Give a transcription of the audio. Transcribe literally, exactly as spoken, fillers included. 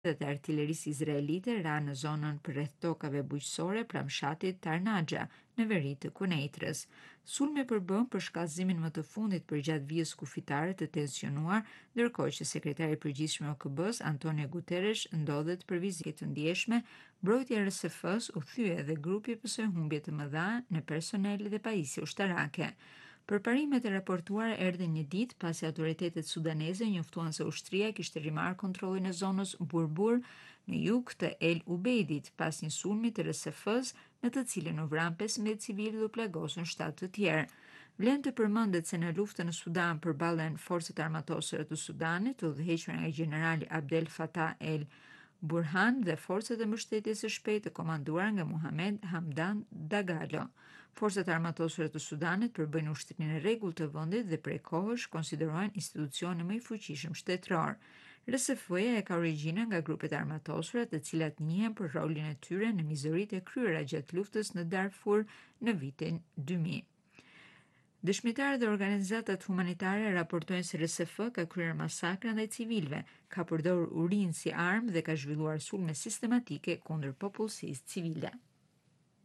të artillerisë izraelite ra në zonën përreth tokave bujqësore pranë fshatit Tarnaja, në veri të Kuneitrës. Sulmi përbën për shkallëzimin më të fundit përgjatë vijës kufitare të tensionuar, ndërkohë që sekretari i përgjithshëm i O K B-s Antonio Guterres ndodhet për vizitë të ndjeshme. Mbrojtja e R S F-s u thye dhe grupi pësoi humbje të mëdha në personel dhe pajisje ushtarake. Përparimet e raportuara erdhin një ditë pasi autoritetet sudaneze njoftuan se ushtria kishte rimarrë kontrollin e zonës Burbur në jug të El Ubeidit pas një sulmi të R S F-s në të cilin u vran pesëmbëdhjetë civilë dhe u plagosën shtatë të tjerë. Vlen të përmendet se në luftën në Sudan përballen forcat armatosore të Sudanit, udhëhequra nga gjenerali Abdel Fattah el Burhan dhe forcat e mbështetjes së shpejtë të komanduara nga Mohamed Hamdan Dagalo. Forcat armatosore të Sudanit përbëjnë ushtrinë e rregullt të vendit dhe prej kohësh konsiderohen institucioni më i fuqishëm shtetëror. R S F-ja e ka origjinën nga grupet armatosura të cilat njihen për rolin e tyre në mizoritë e kryera gjatë luftës në Darfur në vitin dy mijë. Dëshmitarë dhe organizatat humanitare raportojnë se R S F ka kryer masakra ndaj civilëve, ka përdorur urinë si armë dhe ka zhvilluar sulme sistematike kundër popullsisë civile.